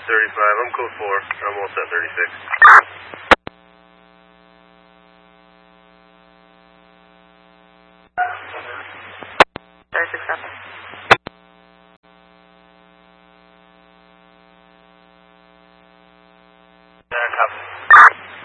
35, I'm code 4. I'm all set, 36. Copy.